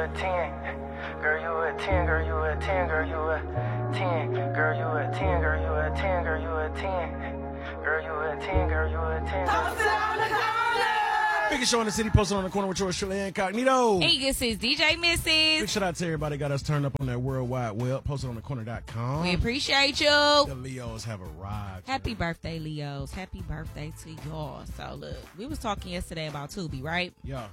a 10. Girl, you a 10, girl, you a 10, girl, you a 10. Girl, you a 10, girl, you a 10, girl, you a 10. Girl, you a 10, girl, you a 10. Biggest show in the city, posted on the corner with yours truly, Incognito. Hey, this is DJ Mrs. Big shout out to everybody got us turned up on that World Wide Web, posted on thecorner.com. We appreciate you. The Leos have arrived. Happy birthday, Leos. Happy birthday to y'all. So, look, we was talking yesterday about Tubi, right? Yeah.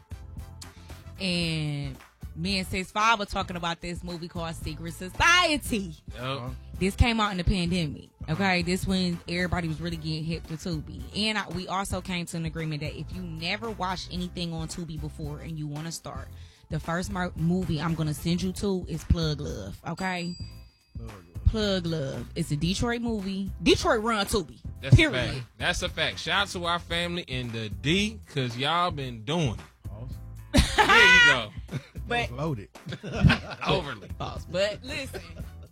And me and 6'5" were talking about this movie called Secret Society. Yep. This came out in the pandemic, okay? This when everybody was really getting hip to Tubi. And we also came to an agreement that if you never watched anything on Tubi before and you want to start, the first movie I'm going to send you to is Plug Love, okay? Plug Love. It's a Detroit movie. Detroit run Tubi. That's period. a fact. That's a fact. Shout out to our family in the D, because y'all been doing it. There you go. But Loaded. Overly. Pause. But listen,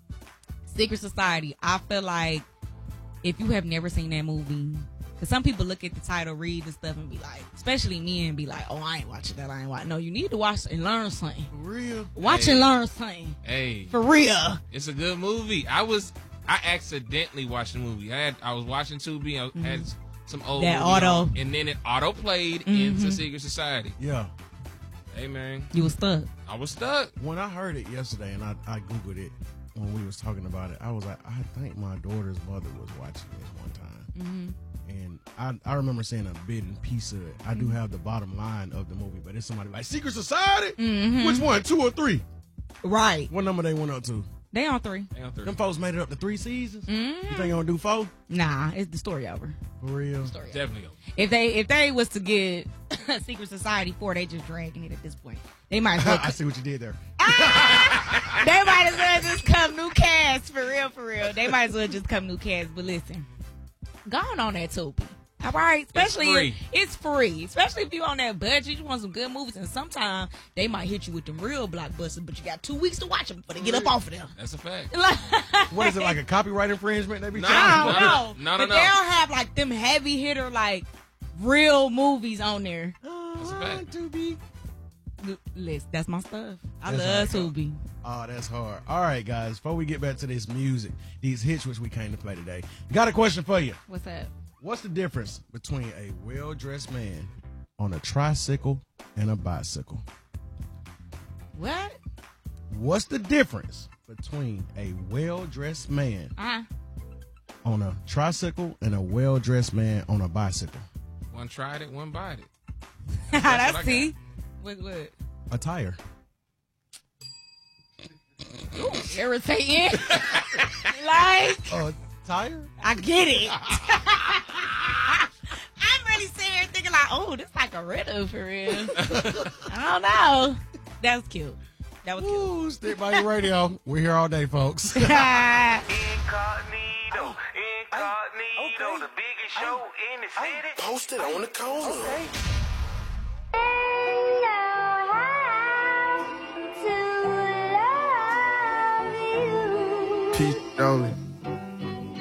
Secret Society, I feel like if you have never seen that movie, because some people look at the title, read the stuff, and be like, especially me, and be like, oh, I ain't watching that. I ain't watching. No, you need to watch and learn something. For real? Watch and learn something. Hey. For real. It's a good movie. I accidentally watched the movie. I was watching Tubi. I had some old That movie auto. on, and then it auto played into Secret Society. Yeah. Hey, man. You was stuck. I was stuck. When I heard it yesterday and I Googled it when we was talking about it, I was like, I think my daughter's mother was watching this one time. And I remember seeing a bit and piece of it. I do have the bottom line of the movie, but it's somebody like, Secret Society? Which one, 2 or 3? Right. What number they went up to? They on 3. Them folks made it up to 3 seasons? You think they gonna do 4? Nah, it's the story over. For real? Definitely. If they was to get Secret Society 4, they just dragging it at this point. They might as well. I see what you did there. They might as well just come new cast, for real, for real. They might as well just come new cast. But listen, going on that Tubi. All right, especially it's free. Especially if you on that budget, you want some good movies, and sometimes they might hit you with them real blockbusters, but you got 2 weeks to watch them before they get up off of them. That's a fact. What is it, like a copyright infringement? They be No, No. no. But they'll have like them heavy hitter, like real movies on there. That's a fact. Tubi. Listen, that's my stuff. I That's love Tubi. Oh, that's hard. All right, guys, before we get back to this music, these hits which we came to play today, got a question for you. What's that? What's the difference between a well-dressed man on a tricycle and a bicycle? What? What's the difference between a well-dressed man on a tricycle and a well-dressed man on a bicycle? One tried it, one bought it. That's see. What? A tire. Ooh, irritating. Like, A tire? I get it. I'm really sitting here thinking like, oh, this like a riddle for real. I don't know. That was cute. That was cute. Ooh, stick by your radio. We're here all day, folks. Incognito, the biggest show in the city. Posted on the corner. Peace only.